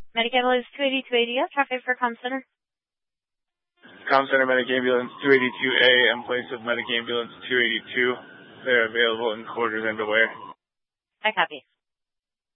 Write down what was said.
Medic Ambulance 282ADF, traffic for Comm Center. Comm Center Medic Ambulance 282A in place of Medic Ambulance 282. They're available in quarters and aware. I copy.